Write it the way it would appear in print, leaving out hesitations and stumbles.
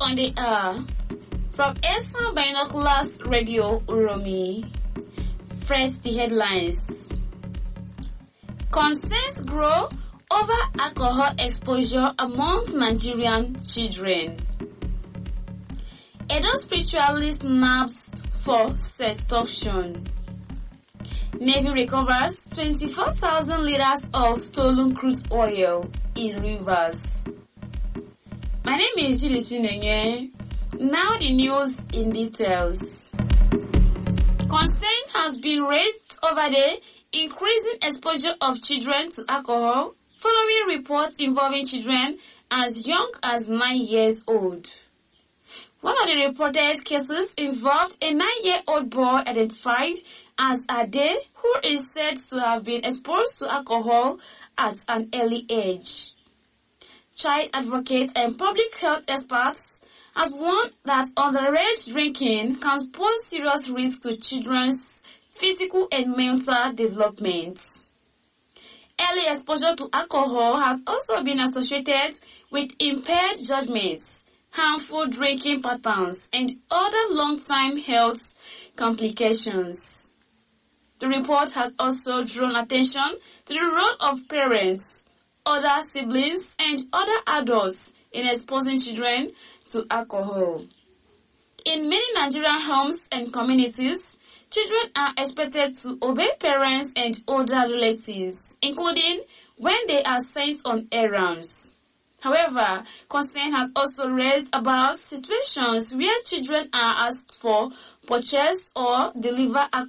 on the air from ESA Binoculars Radio Uromi. First, the headlines. Concerns grow over alcohol exposure among Nigerian children. Edo spiritualist nabbed for sextortion. Navy recovers 24,000 liters of stolen crude oil in rivers. My name is Julie Chinenye. Now the news in details. Concern has been raised over the increasing exposure of children to alcohol following reports involving children as young as 9 years old. One of the reported cases involved a 9-year-old boy identified as Ade, who is said to have been exposed to alcohol at an early age. Child advocates and public health experts have warned that underage drinking can pose serious risk to children's physical and mental development. Early exposure to alcohol has also been associated with impaired judgments, harmful drinking patterns, and other long-term health complications. The report has also drawn attention to the role of parents, other siblings, and other adults in exposing children to alcohol. In many Nigerian homes and communities, children are expected to obey parents and older relatives, including when they are sent on errands. However, concern has also raised about situations where children are asked for, purchase, or deliver alcohol